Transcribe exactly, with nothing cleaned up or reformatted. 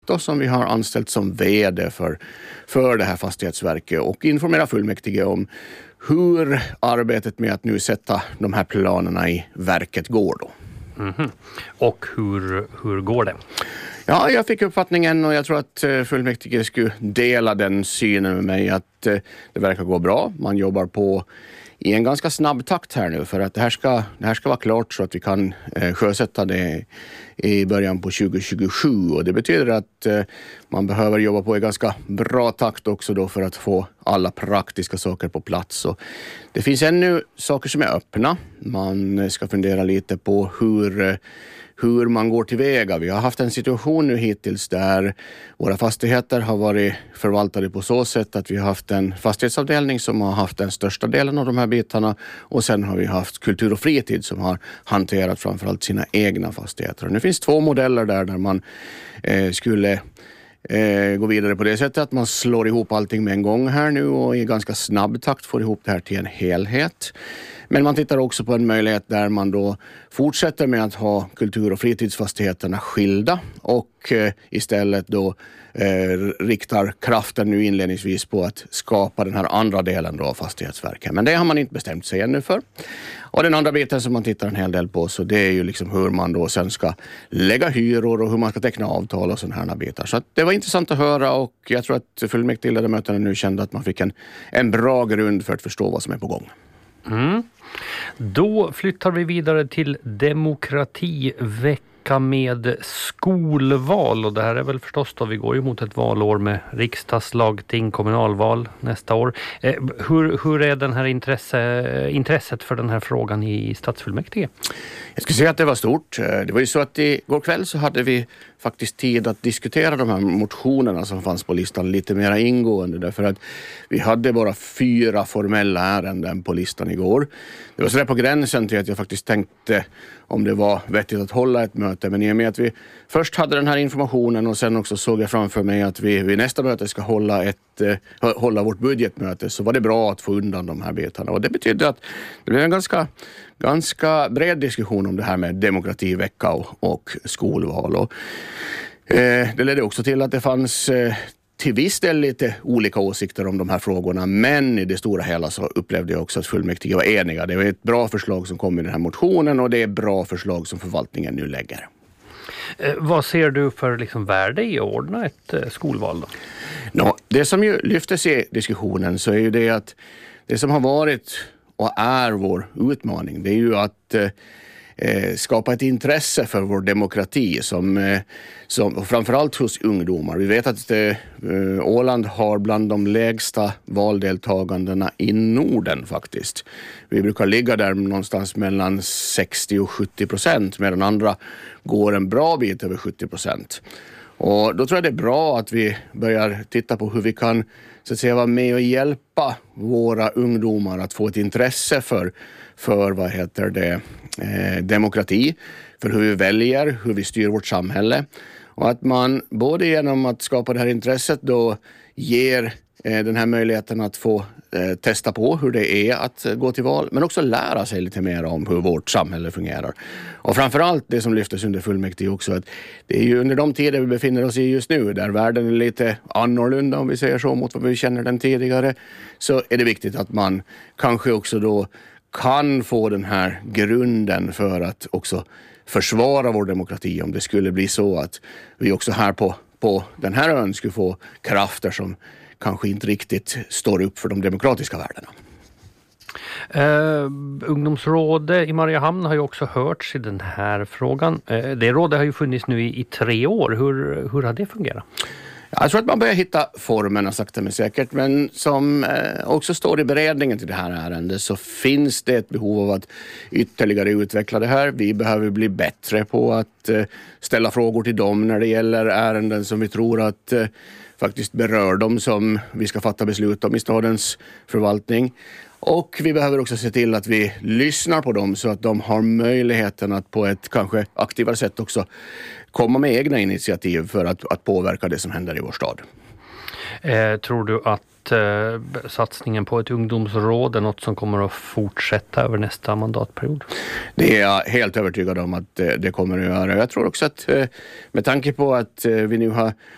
Otto som vi har anställt som vd för, för det här fastighetsverket och informera fullmäktige om hur arbetet med att nu sätta de här planerna i verket går då. Mm-hmm. Och hur, hur går det? Ja, jag fick uppfattningen och jag tror att fullmäktige skulle dela den synen med mig att det verkar gå bra. Man jobbar på i en ganska snabb takt här nu för att det här ska, det här ska vara klart så att vi kan eh, sjösätta det i början på tjugo tjugosju och det betyder att eh, man behöver jobba på i ganska bra takt också då för att få alla praktiska saker på plats. Och det finns ännu saker som är öppna. Man ska fundera lite på hur eh, hur man går tillväga. Vi har haft en situation nu hittills där våra fastigheter har varit förvaltade på så sätt att vi har haft en fastighetsavdelning som har haft den största delen av de här bitarna och sen har vi haft kultur och fritid som har hanterat framförallt sina egna fastigheter. Och nu finns två modeller där, där man eh, skulle eh, gå vidare på det sättet att man slår ihop allting med en gång här nu och i ganska snabb takt får ihop det här till en helhet. Men man tittar också på en möjlighet där man då fortsätter med att ha kultur- och fritidsfastigheterna skilda och eh, istället då eh, riktar kraften nu inledningsvis på att skapa den här andra delen då av fastighetsverket. Men det har man inte bestämt sig ännu för. Och den andra biten som man tittar en hel del på så det är ju liksom hur man då sen ska lägga hyror och hur man ska teckna avtal och sådana här bitar. Så att det var intressant att höra och jag tror att fullmäktigeledamöterna nu kände att man fick en, en bra grund för att förstå vad som är på gång. Mm. Då flyttar vi vidare till demokrativecka med skolval och det här är väl förstås då vi går ju mot ett valår med riksdagslagting, kommunalval nästa år. Eh, hur, hur är den här intresse, intresset för den här frågan i stadsfullmäktige? Jag skulle säga att det var stort. Det var ju så att igår kväll så hade vi faktiskt tid att diskutera de här motionerna som fanns på listan lite mer ingående därför att vi hade bara fyra formella ärenden på listan igår. Det var så där på gränsen till att jag faktiskt tänkte om det var vettigt att hålla ett möte men i och med att vi först hade den här informationen och sen också såg jag framför mig att vi vid nästa möte ska hålla, ett, eh, hålla vårt budgetmöte så var det bra att få undan de här bitarna och det betyder att det blev en ganska ganska bred diskussion om det här med demokrativecka och, och skolval. Och, eh, det ledde också till att det fanns eh, till viss del lite olika åsikter om de här frågorna men i det stora hela så upplevde jag också att fullmäktige var eniga. Det var ett bra förslag som kom i den här motionen och det är bra förslag som förvaltningen nu lägger. Eh, vad ser du för liksom värde i att ordna ett eh, skolval då? Nå, det som ju lyftes i diskussionen så är ju det att det som har varit och är vår utmaning, det är ju att eh, skapa ett intresse för vår demokrati som, eh, som framförallt hos ungdomar. Vi vet att eh, Åland har bland de lägsta valdeltagandena i Norden faktiskt. Vi brukar ligga där någonstans mellan sextio och sjuttio procent medan andra går en bra bit över sjuttio procent. Och då tror jag det är bra att vi börjar titta på hur vi kan så att säga vara med och hjälpa våra ungdomar att få ett intresse för, för vad heter det, eh, demokrati, för hur vi väljer, hur vi styr vårt samhälle. Och att man både genom att skapa det här intresset då ger eh, den här möjligheten att få eh, testa på hur det är att eh, gå till val, men också lära sig lite mer om hur vårt samhälle fungerar. Och framförallt det som lyftes under fullmäktige också, att det är ju under de tider vi befinner oss i just nu, där världen är lite annorlunda om vi säger så mot vad vi känner den tidigare, så är det viktigt att man kanske också då kan få den här grunden för att också försvara vår demokrati om det skulle bli så att vi också här på, på den här ön skulle få krafter som kanske inte riktigt står upp för de demokratiska värdena. Uh, ungdomsrådet i Mariehamn har ju också hörts i den här frågan. Uh, det rådet har ju funnits nu i, i tre år. Hur, hur har det fungerat? Jag tror att man börjar hitta formerna sakta men säkert, men som eh, också står i beredningen till det här ärendet så finns det ett behov av att ytterligare utveckla det här. Vi behöver bli bättre på att eh, ställa frågor till dem när det gäller ärenden som vi tror att eh, faktiskt berör dem som vi ska fatta beslut om i stadens förvaltning. Och vi behöver också se till att vi lyssnar på dem så att de har möjligheten att på ett kanske aktivare sätt också komma med egna initiativ för att, att påverka det som händer i vår stad. Eh, tror du att eh, satsningen på ett ungdomsråd är något som kommer att fortsätta över nästa mandatperiod? Det är jag helt övertygad om att eh, det kommer att göra. Jag tror också att eh, med tanke på att eh, vi nu har